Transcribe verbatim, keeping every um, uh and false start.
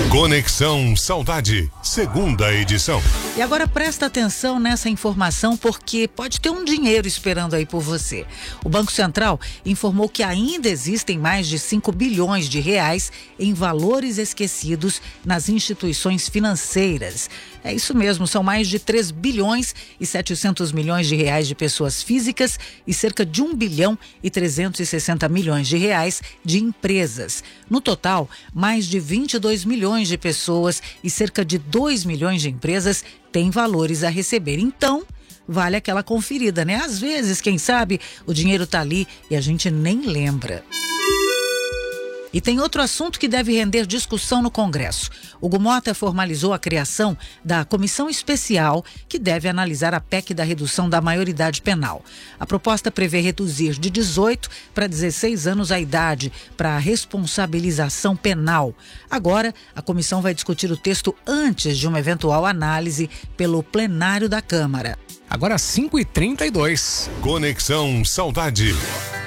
Conexão Saudade, segunda edição. E agora presta atenção nessa informação porque pode ter um dinheiro esperando aí por você. O Banco Central informou que ainda existem mais de cinco bilhões de reais em valores esquecidos nas instituições financeiras. É isso mesmo, são mais de três bilhões e setecentos milhões de reais de pessoas físicas e cerca de um bilhão e trezentos e sessenta milhões de reais de empresas. No total, mais de vinte e dois milhões de pessoas e cerca de dois milhões de empresas têm valores a receber. Então, vale aquela conferida, né? Às vezes, quem sabe, o dinheiro tá ali e a gente nem lembra. E tem outro assunto que deve render discussão no Congresso. O Gumota formalizou a criação da comissão especial que deve analisar a P E C da redução da maioridade penal. A proposta prevê reduzir de dezoito para dezesseis anos a idade para a responsabilização penal. Agora, a comissão vai discutir o texto antes de uma eventual análise pelo plenário da Câmara. Agora cinco e trinta e dois. Conexão Saudade.